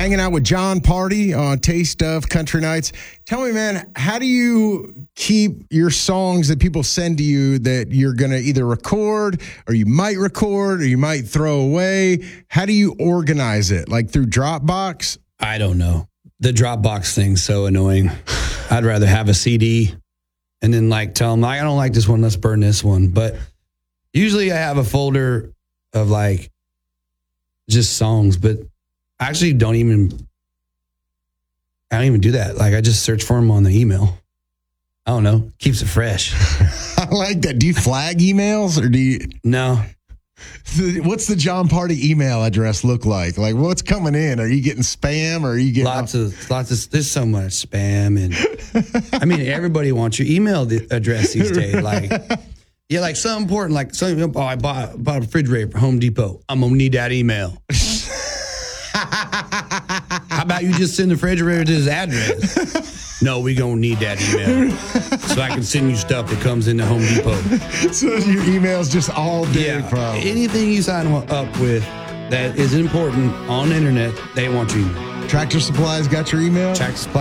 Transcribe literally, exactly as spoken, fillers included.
hanging out with Jon Pardi on Taste of Country Nights. Tell me, man, how do you keep your songs that people send to you that you're going to either record or you might record or you might throw away? How do you organize it? Like through Dropbox? I don't know. The Dropbox thing's so annoying. I'd rather have a C D and then like tell them, I don't like this one, let's burn this one. But usually I have a folder of like just songs, but I actually don't even, I don't even do that. Like I just search for them on the email. I don't know. Keeps it fresh. I like that. Do you flag emails or do you? No. What's the Jon Pardi email address look like? Like what's coming in? Are you getting spam or are you getting lots of lots of? There's so much spam and I mean everybody wants your email address these days. Like yeah, like something important. Like something. Oh, I bought bought a refrigerator from Home Depot. I'm gonna need that email. How about you just send the refrigerator to his address? No, we gonna need that email so I can send you stuff that comes into Home Depot. So your email's just all day, yeah, probably. Anything you sign up with that is important on the internet, they want your email. Tractor Supply's got your email? Tractor Supply.